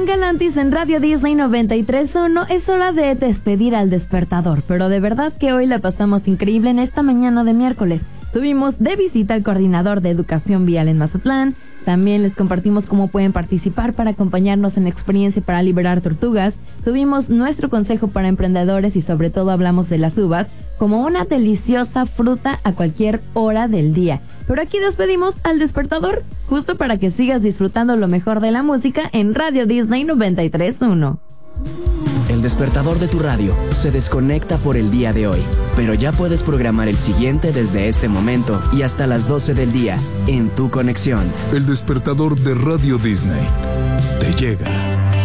Con Galantis en Radio Disney 93.1 es hora de despedir al despertador, pero de verdad que hoy la pasamos increíble en esta mañana de miércoles. Tuvimos de visita al coordinador de educación vial en Mazatlán. También les compartimos cómo pueden participar para acompañarnos en la experiencia para liberar tortugas. Tuvimos nuestro consejo para emprendedores y sobre todo hablamos de las uvas como una deliciosa fruta a cualquier hora del día. Pero aquí despedimos al despertador, justo para que sigas disfrutando lo mejor de la música en Radio Disney 93.1. El despertador de tu radio se desconecta por el día de hoy, pero ya puedes programar el siguiente desde este momento y hasta las 12 del día en tu conexión. El despertador de Radio Disney te llega.